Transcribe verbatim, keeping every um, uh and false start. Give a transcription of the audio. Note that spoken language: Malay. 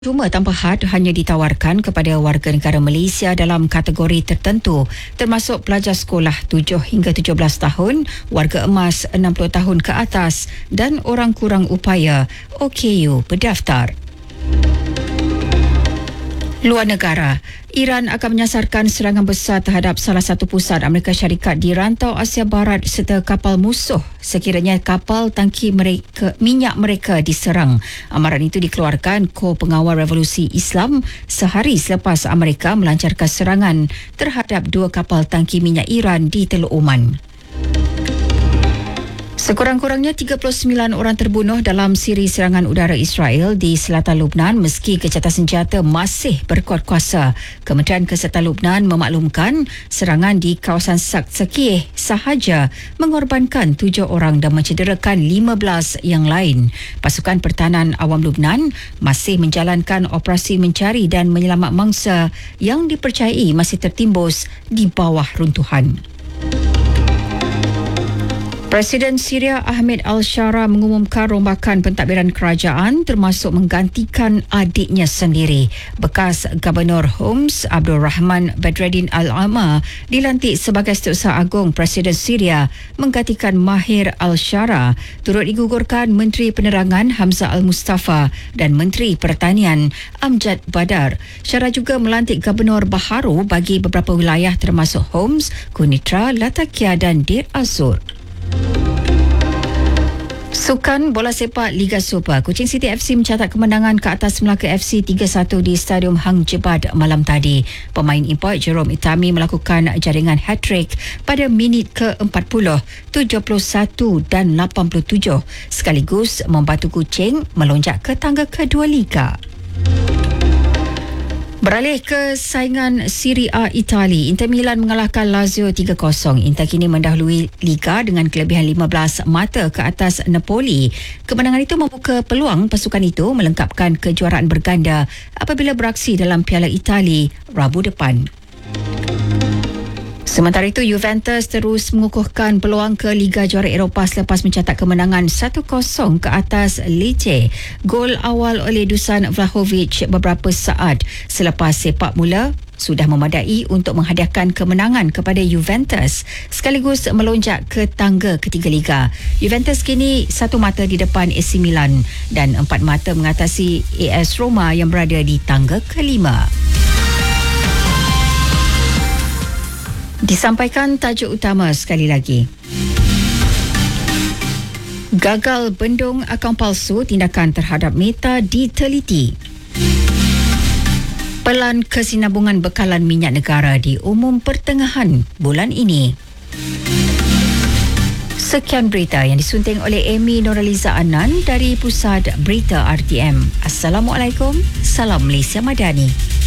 Cuma tanpa had hanya ditawarkan kepada warga negara Malaysia dalam kategori tertentu, termasuk pelajar sekolah tujuh hingga tujuh belas tahun, warga emas enam puluh tahun ke atas dan orang kurang upaya O K U berdaftar. Luar negara, Iran akan menyasarkan serangan besar terhadap salah satu pusat Amerika Syarikat di rantau Asia Barat serta kapal musuh sekiranya kapal tangki mereka, minyak mereka diserang. Amaran itu dikeluarkan Ko Pengawal Revolusi Islam sehari selepas Amerika melancarkan serangan terhadap dua kapal tangki minyak Iran di Teluk Oman. Sekurang-kurangnya tiga puluh sembilan orang terbunuh dalam siri serangan udara Israel di selatan Lubnan meski kejahatan senjata masih berkuat kuasa. Kementerian Kesihatan Lubnan memaklumkan serangan di kawasan Saksekih sahaja mengorbankan tujuh orang dan mencederakan lima belas yang lain. Pasukan Pertahanan Awam Lubnan masih menjalankan operasi mencari dan menyelamat mangsa yang dipercayai masih tertimbus di bawah runtuhan. Presiden Syria Ahmed Al-Shara mengumumkan rombakan pentadbiran kerajaan termasuk menggantikan adiknya sendiri. Bekas Gubernur Homs Abdul Rahman Badreddin Al-Ama dilantik sebagai Setiausaha Agung Presiden Syria menggantikan Mahir Al-Shara. Turut digugurkan Menteri Penerangan Hamzah Al-Mustafa dan Menteri Pertanian Amjad Badar. Shara juga melantik Gubernur baharu bagi beberapa wilayah termasuk Homs, Kunitra, Latakia dan Dir Az-Zur. Sukan bola sepak Liga Super, Kuching City F C mencatat kemenangan ke atas Melaka F C tiga satu di Stadium Hang Jebat malam tadi. Pemain import Jerome Itami melakukan jaringan hat-trick pada minit ke empat puluh, tujuh puluh satu dan lapan puluh tujuh sekaligus membantu Kuching melonjak ke tangga kedua Liga. Beralih ke saingan Serie A Itali, Inter Milan mengalahkan Lazio tiga kosong. Inter kini mendahului Liga dengan kelebihan lima belas mata ke atas Napoli. Kemenangan itu membuka peluang pasukan itu melengkapkan kejuaraan berganda apabila beraksi dalam Piala Itali Rabu depan. Sementara itu, Juventus terus mengukuhkan peluang ke Liga Juara Eropah selepas mencatat kemenangan satu kosong ke atas Lecce. Gol awal oleh Dusan Vlahovic beberapa saat selepas sepak mula sudah memadai untuk menghadiahkan kemenangan kepada Juventus sekaligus melonjak ke tangga ketiga Liga. Juventus kini satu mata di depan A C Milan dan empat mata mengatasi A S Roma yang berada di tangga kelima. Disampaikan tajuk utama sekali lagi. Gagal bendung akaun palsu, tindakan terhadap Meta diteliti. Pelan kesinambungan bekalan minyak negara diumum pertengahan bulan ini. Sekian berita yang disunting oleh Amy Noraliza Anan dari Pusat Berita R T M. Assalamualaikum, salam Malaysia Madani.